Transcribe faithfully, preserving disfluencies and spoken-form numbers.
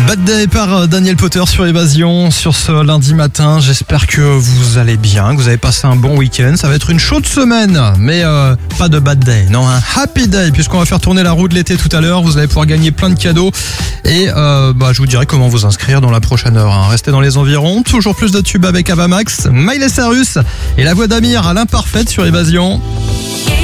Bad Day par Daniel Potter sur Évasion sur ce lundi matin. J'espère que vous allez bien, que vous avez passé un bon week-end. Ça va être une chaude semaine, mais euh, pas de bad day, non, un happy day, puisqu'on va faire tourner la roue de l'été tout à l'heure. Vous allez pouvoir gagner plein de cadeaux et euh, bah, je vous dirai comment vous inscrire dans la prochaine heure. Hein. Restez dans les environs, toujours plus de tubes avec Avamax, Miley Cyrus et la voix d'Amir à l'imparfaite sur Évasion.